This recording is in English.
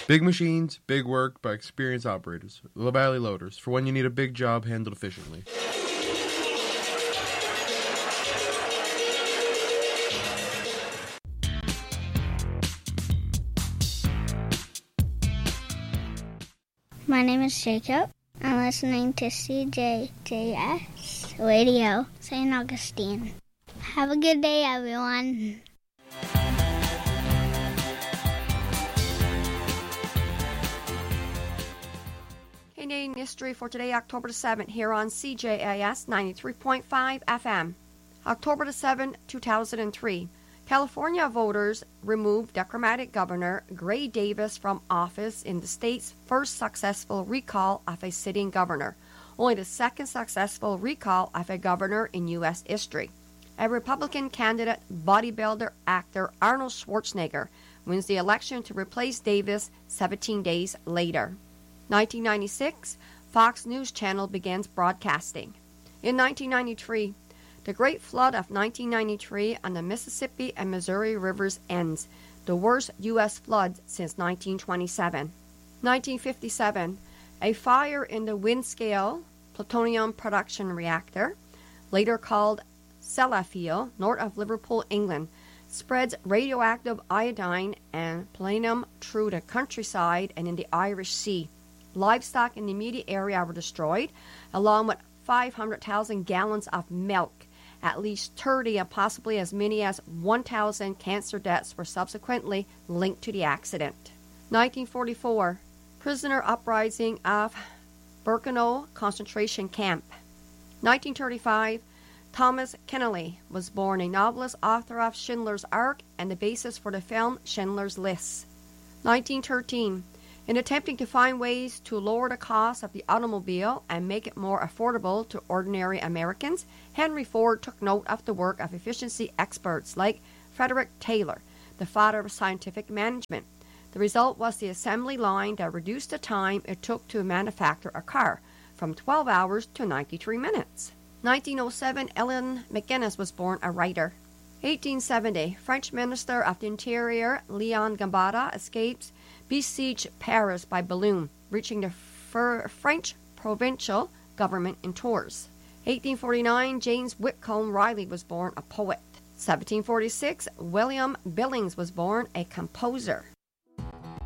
Big machines, big work by experienced operators. La Valley Loaders, for when you need a big job handled efficiently. My name is Jacob. I'm listening to CJJS Radio, St. Augustine. Have a good day, everyone. Canadian history for today, October the 7th, here on CJIS 93.5 FM. October the 7th, 2003. California voters removed Democratic Governor Gray Davis from office in the state's first successful recall of a sitting governor, only the second successful recall of a governor in U.S. history. A Republican candidate, bodybuilder actor Arnold Schwarzenegger, wins the election to replace Davis 17 days later. 1996, Fox News Channel begins broadcasting. In 1993, the Great Flood of 1993 on the Mississippi and Missouri rivers ends, the worst U.S. flood since 1927. 1957, a fire in the Windscale plutonium production reactor, later called Sellafield, north of Liverpool, England, spreads radioactive iodine and polonium through the countryside and in the Irish Sea. Livestock in the immediate area were destroyed, along with 500,000 gallons of milk. At least 30 and possibly as many as 1,000 cancer deaths were subsequently linked to the accident. 1944, prisoner uprising of Birkenau concentration camp. 1935, Thomas Keneally was born, a novelist, author of Schindler's Ark and the basis for the film Schindler's List. 1913, in attempting to find ways to lower the cost of the automobile and make it more affordable to ordinary Americans, Henry Ford took note of the work of efficiency experts like Frederick Taylor, the father of scientific management. The result was the assembly line that reduced the time it took to manufacture a car from 12 hours to 93 minutes. 1907, Ellen McGuinness was born, a writer. 1870, French Minister of the Interior Leon Gambetta escapes besieged Paris by balloon, reaching the French provincial government in Tours. 1849, James Whitcomb Riley was born, a poet. 1746, William Billings was born, a composer.